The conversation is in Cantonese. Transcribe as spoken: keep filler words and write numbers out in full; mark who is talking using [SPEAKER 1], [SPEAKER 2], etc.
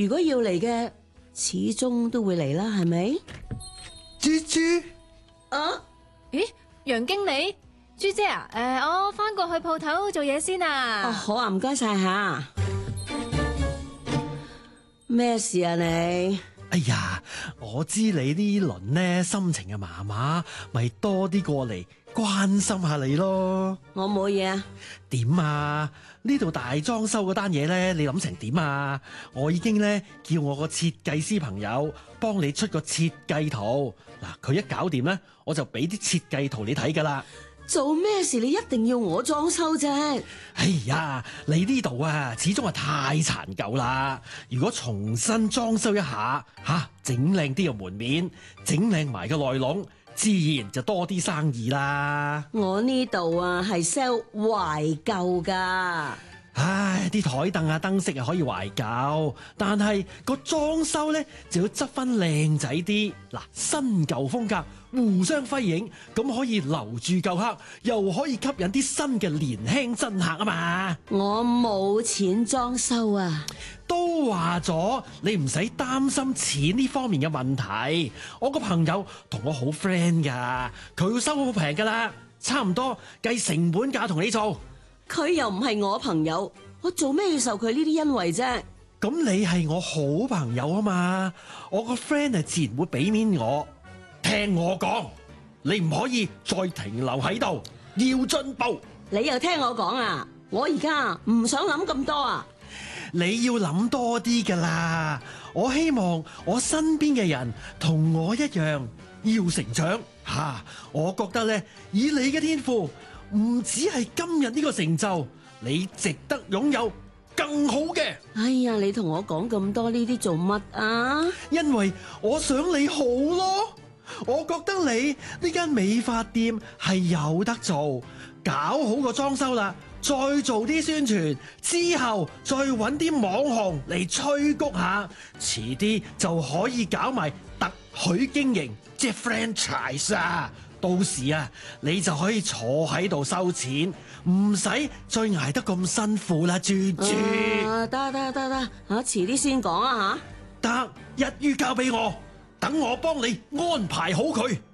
[SPEAKER 1] 如果要嚟嘅，始終都會嚟啦，係咪？
[SPEAKER 2] 豬豬，
[SPEAKER 1] 啊？
[SPEAKER 3] 咦，楊經理，朱姐啊，誒，我翻過去鋪頭做嘢先啊。
[SPEAKER 1] 哦，好啊，唔該晒吓。咩事啊你？
[SPEAKER 2] 哎呀，我知你呢輪呢心情啊麻麻，咪多啲過嚟關心下你咯。
[SPEAKER 1] 我冇嘢啊。
[SPEAKER 2] 點啊？呢度大裝修嗰單嘢呢，你諗成點啊？我已經呢叫我個設計師朋友幫你出個設計圖。嗱，佢一搞掂呢，我就俾啲設計圖你睇噶啦。
[SPEAKER 1] 做咩事你一定要我裝修啫？
[SPEAKER 2] 哎呀，你呢度啊，始終係太殘舊啦。如果重新裝修一下，吓整靚啲嘅門面，整靚埋個內籠，自然就多啲生意啦。
[SPEAKER 1] 我呢度啊係 sell 懷舊噶。
[SPEAKER 2] 唉，啲台凳啊、燈飾啊可以懷舊，但係個裝修咧就要執翻靚仔啲。嗱，新舊風格互相輝映，咁可以留住舊客，又可以吸引啲新嘅年輕真客啊嘛。
[SPEAKER 1] 我冇錢裝修啊。
[SPEAKER 2] 都話咗你唔使擔心錢呢方面嘅問題。我個朋友同我好 friend 噶，佢收好平噶啦，差唔多計成本價同你做。
[SPEAKER 1] 佢又唔係我朋友，我做咩要受佢呢啲恩惠啫？
[SPEAKER 2] 咁你係我好朋友啊嘛，我個 friend 係自然會俾面我。聽我講，你唔可以再停留喺度，要進步。
[SPEAKER 1] 你又聽我講啊？我而家唔想諗咁多啊！
[SPEAKER 2] 你要諗多啲噶啦，我希望我身邊嘅人同我一樣要成長吓、啊。我覺得咧，以你嘅天賦，唔止係今日呢個成就，你值得擁有更好嘅。
[SPEAKER 1] 哎呀，你同我講咁多呢啲做乜啊？
[SPEAKER 2] 因為我想你好咯，我覺得你呢間美髮店係有得做，搞好個裝修啦，再做啲宣傳，之後再揾啲網紅嚟催谷下，遲啲就可以搞埋特許經營，即係 franchise 啊！到時啊，你就可以坐喺度收錢，唔使再捱得咁辛苦啦，豬豬。
[SPEAKER 1] 啊，得得得得，吓遲啲先講啊吓。
[SPEAKER 2] 得，一於交俾我，等我幫你安排好佢。